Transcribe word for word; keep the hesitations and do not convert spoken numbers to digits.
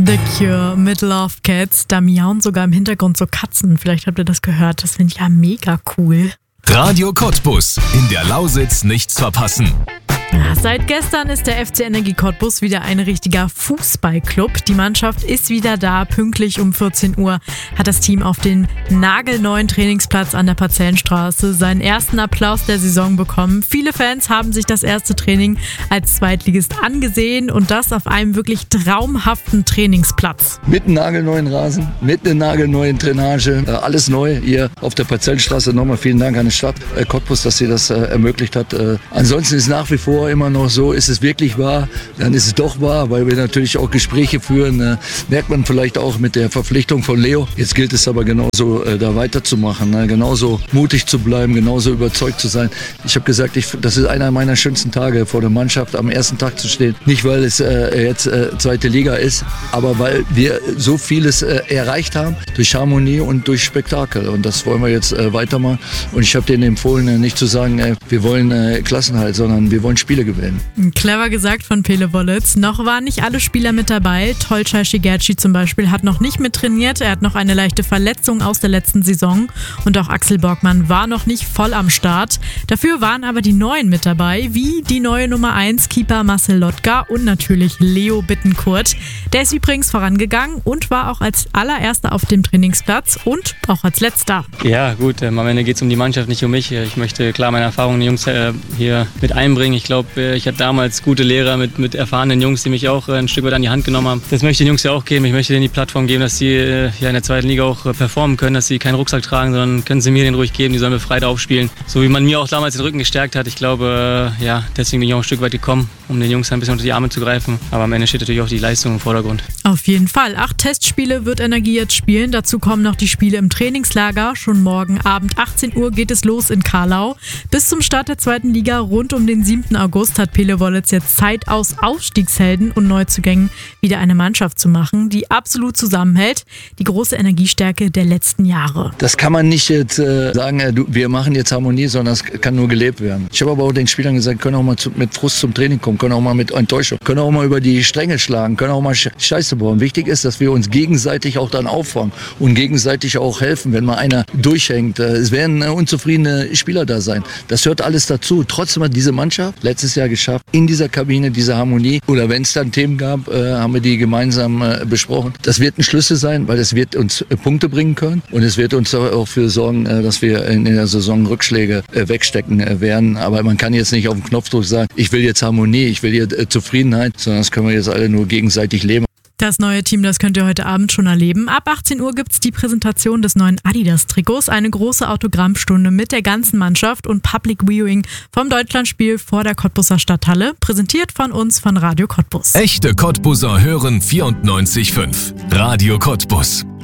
The Cure mit Love Cats. Da miauen sogar im Hintergrund so Katzen. Vielleicht habt ihr das gehört. Das finde ich ja mega cool. Radio Cottbus. In der Lausitz nichts verpassen. Ja, seit gestern ist der F C Energie Cottbus wieder ein richtiger Fußballclub. Die Mannschaft ist wieder da. Pünktlich um vierzehn Uhr hat das Team auf den nagelneuen Trainingsplatz an der Parzellenstraße seinen ersten Applaus der Saison bekommen. Viele Fans haben sich das erste Training als Zweitligist angesehen und das auf einem wirklich traumhaften Trainingsplatz. Mit einem nagelneuen Rasen, mit einer nagelneuen Drainage, äh, alles neu hier auf der Parzellenstraße. Nochmal vielen Dank an die Stadt äh, Cottbus, dass sie das äh, ermöglicht hat. Äh, ansonsten ist nach wie vor immer noch so, ist es wirklich wahr, dann ist es doch wahr, weil wir natürlich auch Gespräche führen, äh, merkt man vielleicht auch mit der Verpflichtung von Leo. Jetzt gilt es aber genauso äh, da weiterzumachen, ne? Genauso mutig zu bleiben, genauso überzeugt zu sein. Ich habe gesagt, ich, das ist einer meiner schönsten Tage vor der Mannschaft, am ersten Tag zu stehen. Nicht, weil es äh, jetzt äh, zweite Liga ist, aber weil wir so vieles äh, erreicht haben durch Harmonie und durch Spektakel und das wollen wir jetzt äh, weitermachen und ich habe denen empfohlen, äh, nicht zu sagen, äh, wir wollen äh, Klassenhalt, sondern wir wollen Spiele gewinnen. Clever gesagt von Pele Wollitz. Noch waren nicht alle Spieler mit dabei. Tolcay Shigerci zum Beispiel hat noch nicht mit trainiert. Er hat noch eine leichte Verletzung aus der letzten Saison. Und auch Axel Borgmann war noch nicht voll am Start. Dafür waren aber die Neuen mit dabei, wie die neue Nummer eins Keeper Marcel Lotka und natürlich Leo Bittencourt. Der ist übrigens vorangegangen und war auch als allererster auf dem Trainingsplatz und auch als letzter. Ja gut, ähm, am Ende geht es um die Mannschaft, nicht um mich. Ich möchte klar meine Erfahrungen, die Jungs äh, hier mit einbringen. Ich glaube, ich hatte damals gute Lehrer mit, mit erfahrenen Jungs, die mich auch ein Stück weit an die Hand genommen haben. Das möchte ich den Jungs ja auch geben. Ich möchte denen die Plattform geben, dass sie ja in der zweiten Liga auch performen können, dass sie keinen Rucksack tragen, sondern können sie mir den ruhig geben, die sollen befreit aufspielen. So wie man mir auch damals den Rücken gestärkt hat. Ich glaube, ja, deswegen bin ich auch ein Stück weit gekommen, um den Jungs ein bisschen unter die Arme zu greifen. Aber am Ende steht natürlich auch die Leistung im Vordergrund. Auf jeden Fall. Acht Testspiele wird Energie jetzt spielen. Dazu kommen noch die Spiele im Trainingslager. Schon morgen Abend achtzehn Uhr geht es los in Carlau. Bis zum Start der zweiten Liga rund um den siebten August hat Pele Wollitz jetzt Zeit, aus Aufstiegshelden und Neuzugängen wieder eine Mannschaft zu machen, die absolut zusammenhält. Die große Energiestärke der letzten Jahre. Das kann man nicht jetzt äh, sagen, äh, du, wir machen jetzt Harmonie, sondern es kann nur gelebt werden. Ich habe aber auch den Spielern gesagt, können auch mal zu, mit Frust zum Training kommen, können auch mal mit Enttäuschung, können auch mal über die Stränge schlagen, können auch mal Scheiße bauen. Wichtig ist, dass wir uns gegenseitig auch dann auffangen und gegenseitig auch helfen, wenn mal einer durchhängt. Äh, es werden äh, unzufriedene Spieler da sein. Das hört alles dazu. Trotzdem hat diese Mannschaft letztes Jahr geschafft, in dieser Kabine, diese Harmonie, oder wenn es dann Themen gab, äh, haben wir die gemeinsam äh, besprochen. Das wird ein Schlüssel sein, weil es wird uns äh, Punkte bringen können und es wird uns auch für sorgen, äh, dass wir in der Saison Rückschläge äh, wegstecken äh, werden. Aber man kann jetzt nicht auf den Knopfdruck sagen, ich will jetzt Harmonie, ich will jetzt äh, Zufriedenheit, sondern das können wir jetzt alle nur gegenseitig leben. Das neue Team, das könnt ihr heute Abend schon erleben. Ab achtzehn Uhr gibt es die Präsentation des neuen Adidas-Trikots, eine große Autogrammstunde mit der ganzen Mannschaft und Public Viewing vom Deutschlandspiel vor der Cottbuser Stadthalle, präsentiert von uns von Radio Cottbus. Echte Cottbuser hören vierundneunzig Komma fünf. Radio Cottbus.